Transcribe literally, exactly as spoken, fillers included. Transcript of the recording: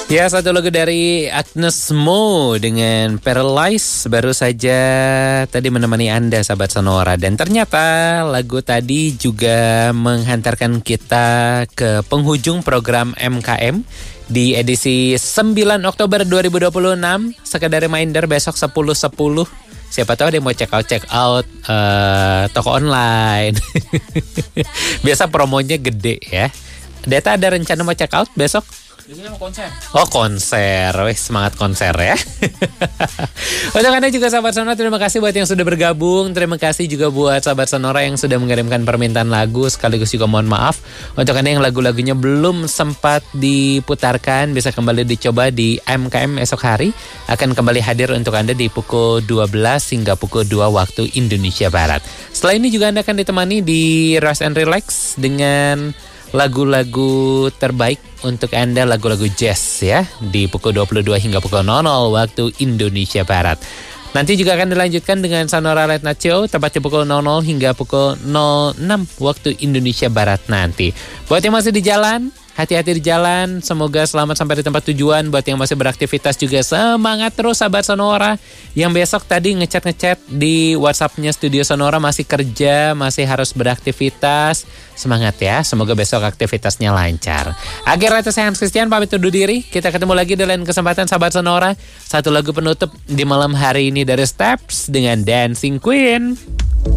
Ya, satu lagu dari Agnes Mo dengan Paralyze baru saja tadi menemani Anda sahabat Sonora. Dan ternyata lagu tadi juga menghantarkan kita ke penghujung program M K M di edisi sembilan Oktober dua ribu dua puluh enam. Sekedar reminder, besok sepuluh sepuluh. Siapa tahu dia mau check out check out uh, toko online. Biasa promonya gede ya. Deta ada rencana mau check out besok? Biasanya mau konser. Oh konser, wih semangat konser ya. Untuk Anda juga sahabat Sonora, terima kasih buat yang sudah bergabung. Terima kasih juga buat sahabat Sonora yang sudah mengirimkan permintaan lagu. Sekaligus juga mohon maaf untuk Anda yang lagu-lagunya belum sempat diputarkan, bisa kembali dicoba di M K M esok hari. Akan kembali hadir untuk Anda di pukul dua belas hingga pukul dua waktu Indonesia Barat. Setelah ini juga Anda akan ditemani di Rest and Relax dengan lagu-lagu terbaik untuk Anda, lagu-lagu jazz ya, di pukul dua puluh dua hingga pukul nol nol waktu Indonesia Barat. Nanti juga akan dilanjutkan dengan Sonora Late Night Show tepatnya pukul nol nol hingga pukul nol enam waktu Indonesia Barat nanti. Buat yang masih di jalan, hati-hati di jalan, semoga selamat sampai di tempat tujuan. Buat yang masih beraktivitas juga semangat terus sahabat Sonora. Yang besok tadi ngechat-ngechat di WhatsApp-nya Studio Sonora masih kerja, masih harus beraktivitas. Semangat ya, semoga besok aktivitasnya lancar. Akhirnya saya Hans Christian pamit undur diri. Kita ketemu lagi di lain kesempatan sahabat Sonora. Satu lagu penutup di malam hari ini dari Steps dengan Dancing Queen.